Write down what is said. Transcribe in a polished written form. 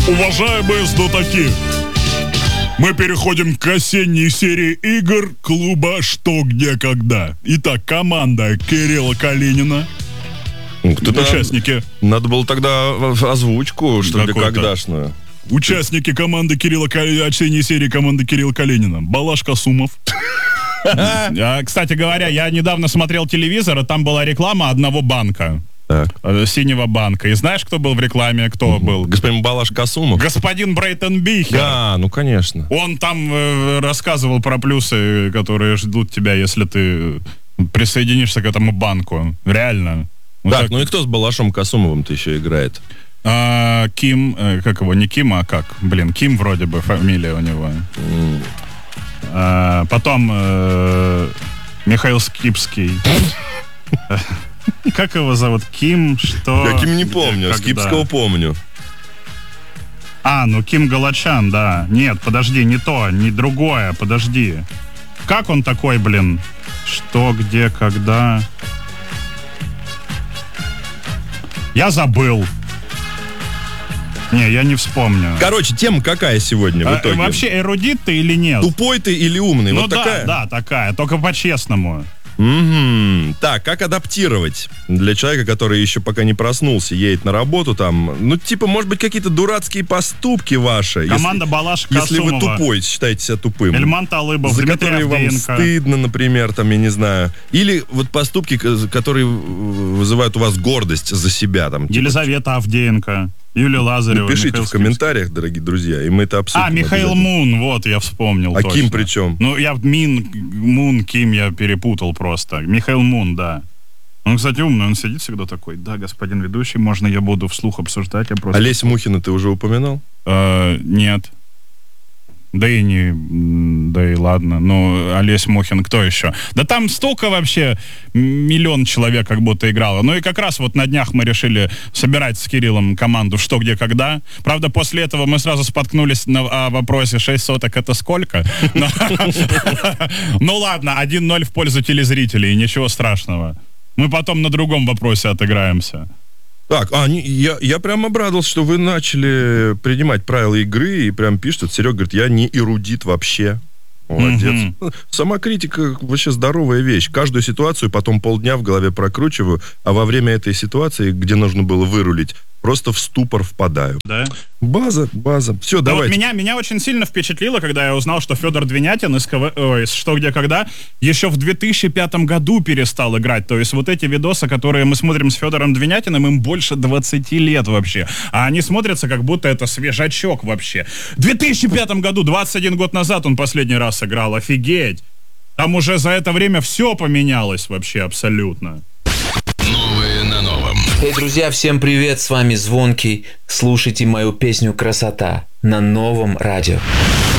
Уважаемые знатоки, мы переходим к осенней серии игр клуба «Что, где, когда». Итак, команда Кирилла Калинина. Участники. Надо было тогда озвучку, что ли, когдашную. Участники команды осенней серии команды Кирилла Калинина. Балаш Касумов. Кстати говоря, я недавно смотрел телевизор, и там была реклама одного банка. Так. Синего банка. И знаешь, кто был в рекламе? Кто был? Господин Балаш Касумов. Господин Брейтон Бихер. Да, ну конечно. Он там рассказывал про плюсы, которые ждут тебя, если ты присоединишься к этому банку. Реально. Так, ну и кто с Балашом Касумовым-то еще играет? Ким, как его, не Ким, а как? Блин, Ким вроде бы фамилия у него. Потом Михаил Скипский. Как его зовут? Ким, что? Я Ким не помню, Скипского помню. Ну Ким Галачан, да. Нет, подожди, не то, не другое, подожди. Как он такой, блин? Что, где, когда? Я забыл. Не, я не вспомню. Короче, тема какая сегодня в итоге? Вообще, эрудит ты или нет? Тупой ты или умный? Ну вот да, такая? Да, такая, только по-честному. Так, как адаптировать для человека, который еще пока не проснулся, едет на работу там, ну, типа, может быть, какие-то дурацкие поступки ваши. Команда Балаш Касумова. Если вы тупой, считаете себя тупым. Эльман Талыбов, за Дмитрий которые вам Авдеенко. стыдно, например, там, я не знаю. Или вот поступки, которые вызывают у вас гордость за себя. Там, типа... Елизавета Авдеенко, Юлия Лазарева. Напишите Михаил в комментариях, дорогие друзья, и мы это обсудим. Михаил Мун, вот, я вспомнил. А точно. Ким при чем? Ну, я Мун, Ким я перепутал просто. Михаил Мун, да. Он, кстати, умный, он сидит всегда такой: да, господин ведущий, можно я буду вслух обсуждать? Я просто... Олеся Мухина ты уже упоминал? Нет. Да и ладно. Ну, Олесь Мухин, кто еще? Да там столько вообще, миллион человек как будто играло. Ну и как раз вот на днях мы решили собирать с Кириллом команду «Что, где, когда». Правда, после этого мы сразу споткнулись на вопросе: 6 соток это сколько? Ну ладно, 1-0 в пользу телезрителей, ничего страшного. Мы потом на другом вопросе отыграемся. Так, я прям обрадовался, что вы начали принимать правила игры и прям пишете. Серега говорит, я не эрудит вообще. Молодец. Самокритика вообще здоровая вещь. Каждую ситуацию потом полдня в голове прокручиваю, а во время этой ситуации, где нужно было вырулить, просто в ступор впадаю. Да? База. Все, давайте. Вот меня очень сильно впечатлило, когда я узнал, что Федор Двинятин из «Что, где, когда» еще в 2005 году перестал играть. То есть вот эти видосы, которые мы смотрим с Федором Двинятиным, им больше 20 лет вообще. А они смотрятся, как будто это свежачок вообще. В 2005 году, 21 год назад он последний раз играл. Офигеть! Там уже за это время все поменялось вообще абсолютно. Новые на новом. Эй, друзья, всем привет, с вами Звонкий. Слушайте мою песню «Красота» на Новом радио.